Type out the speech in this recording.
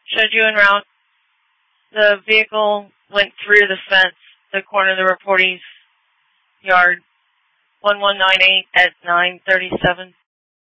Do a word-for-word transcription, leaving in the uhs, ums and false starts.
Showed you en route. The vehicle went through the fence, the corner of the reportee's yard, one one nine eight at nine thirty-seven.